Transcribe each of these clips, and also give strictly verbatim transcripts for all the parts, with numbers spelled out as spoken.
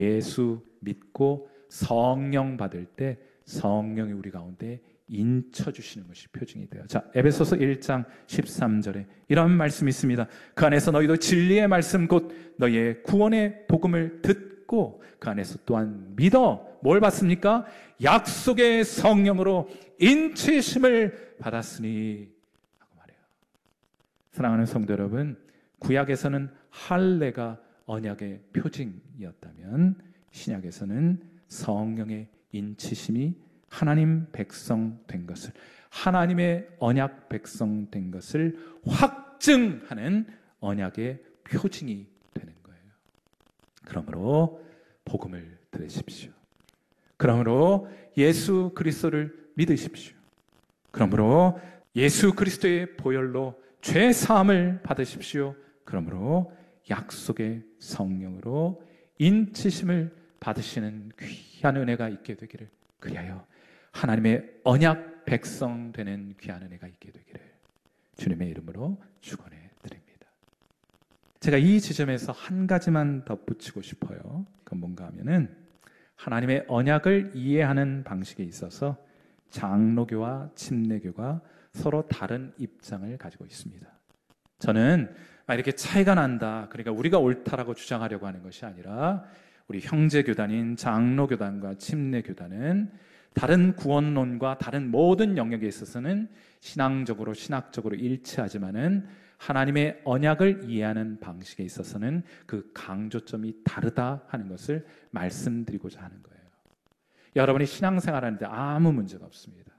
예수 믿고 성령 받을 때 성령이 우리 가운데 인쳐주시는 것이 표징이 돼요. 자, 에베소서 일 장 십삼 절에 이런 말씀이 있습니다. 그 안에서 너희도 진리의 말씀 곧 너희의 구원의 복음을 듣고 그 안에서 또한 믿어 뭘 받습니까? 약속의 성령으로 인치심을 받았으니 하고 말해요. 사랑하는 성도 여러분, 구약에서는 할례가 언약의 표징이었다면 신약에서는 성령의 인치심이 하나님 백성 된 것을, 하나님의 언약 백성 된 것을 확증하는 언약의 표징이 되는 거예요. 그러므로 복음을 들으십시오. 그러므로 예수 그리스도를 믿으십시오. 그러므로 예수 그리스도의 보혈로 죄 사함을 받으십시오. 그러므로 약속의 성령으로 인치심을 받으시는 귀한 은혜가 있게 되기를, 그리하여 하나님의 언약 백성 되는 귀한 은혜가 있게 되기를 주님의 이름으로 축원해 드립니다. 제가 이 지점에서 한 가지만 덧붙이고 싶어요. 그건 뭔가 하면은 하나님의 언약을 이해하는 방식에 있어서 장로교와 침례교가 서로 다른 입장을 가지고 있습니다. 저는 이렇게 차이가 난다, 그러니까 우리가 옳다라고 주장하려고 하는 것이 아니라 우리 형제교단인 장로교단과 침례교단은 다른 구원론과 다른 모든 영역에 있어서는 신앙적으로 신학적으로 일치하지만은 하나님의 언약을 이해하는 방식에 있어서는 그 강조점이 다르다 하는 것을 말씀드리고자 하는 거예요. 여러분이 신앙생활하는데 아무 문제가 없습니다.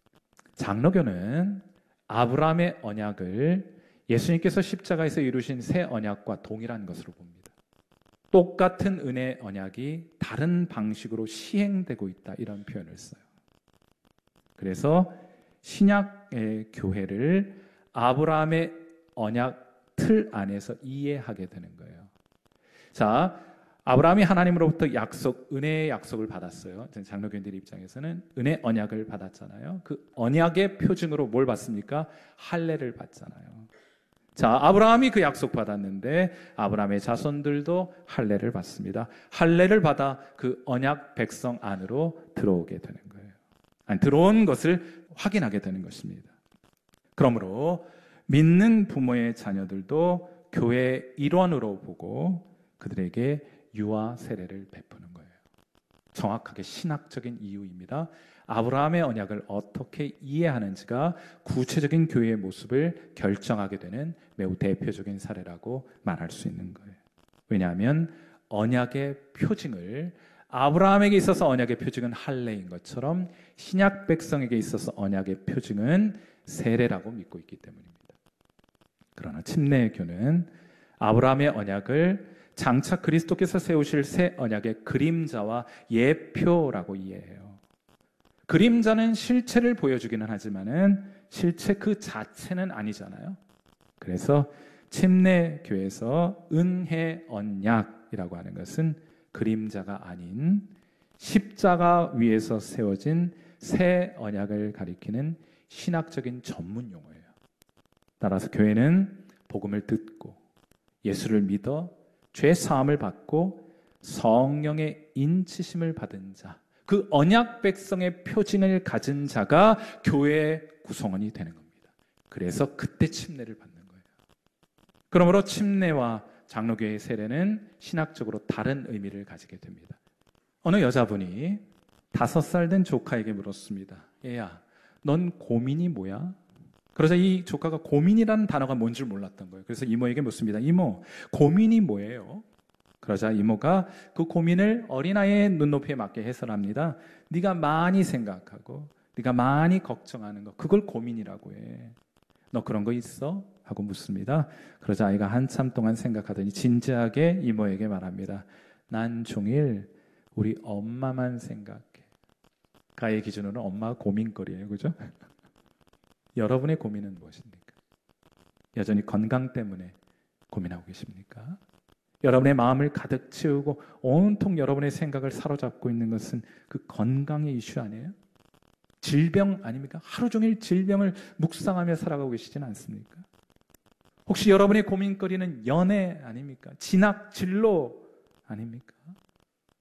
장로교는 아브라함의 언약을 예수님께서 십자가에서 이루신 새 언약과 동일한 것으로 봅니다. 똑같은 은혜 언약이 다른 방식으로 시행되고 있다, 이런 표현을 써요. 그래서 신약의 교회를 아브라함의 언약 틀 안에서 이해하게 되는 거예요. 자, 아브라함이 하나님으로부터 약속, 은혜의 약속을 받았어요. 장로교인들 입장에서는 은혜 언약을 받았잖아요. 그 언약의 표징으로 뭘 받습니까? 할례를 받잖아요. 자, 아브라함이 그 약속 받았는데 아브라함의 자손들도 할례를 받습니다. 할례를 받아 그 언약 백성 안으로 들어오게 되는 거예요. 아니, 들어온 것을 확인하게 되는 것입니다. 그러므로 믿는 부모의 자녀들도 교회의 일원으로 보고 그들에게 유아 세례를 베푸는 거예요. 정확하게 신학적인 이유입니다. 아브라함의 언약을 어떻게 이해하는지가 구체적인 교회의 모습을 결정하게 되는 매우 대표적인 사례라고 말할 수 있는 거예요. 왜냐하면 언약의 표징을, 아브라함에게 있어서 언약의 표징은 할례인 것처럼 신약 백성에게 있어서 언약의 표징은 세례라고 믿고 있기 때문입니다. 그러나 침례교는 아브라함의 언약을 장차 그리스도께서 세우실 새 언약의 그림자와 예표라고 이해해요. 그림자는 실체를 보여주기는 하지만은 실체 그 자체는 아니잖아요. 그래서 침례교에서 은혜 언약이라고 하는 것은 그림자가 아닌 십자가 위에서 세워진 새 언약을 가리키는 신학적인 전문 용어예요. 따라서 교회는 복음을 듣고 예수를 믿어 죄 사함을 받고 성령의 인치심을 받은 자, 그 언약 백성의 표징을 가진 자가 교회의 구성원이 되는 겁니다. 그래서 그때 침례를 받는 거예요. 그러므로 침례와 장로교의 세례는 신학적으로 다른 의미를 가지게 됩니다. 어느 여자분이 다섯 살 된 조카에게 물었습니다. 얘야, 넌 고민이 뭐야? 그러자 이 조카가 고민이라는 단어가 뭔 줄 몰랐던 거예요. 그래서 이모에게 묻습니다. 이모, 고민이 뭐예요? 그러자 이모가 그 고민을 어린아이의 눈높이에 맞게 해설합니다. 네가 많이 생각하고 네가 많이 걱정하는 거, 그걸 고민이라고 해. 너 그런 거 있어? 하고 묻습니다. 그러자 아이가 한참 동안 생각하더니 진지하게 이모에게 말합니다. 난 종일 우리 엄마만 생각해. 가의 기준으로는 엄마가 고민거리예요. 그죠? 여러분의 고민은 무엇입니까? 여전히 건강 때문에 고민하고 계십니까? 여러분의 마음을 가득 채우고 온통 여러분의 생각을 사로잡고 있는 것은 그 건강의 이슈 아니에요? 질병 아닙니까? 하루 종일 질병을 묵상하며 살아가고 계시지는 않습니까? 혹시 여러분의 고민거리는 연애 아닙니까? 진학, 진로 아닙니까?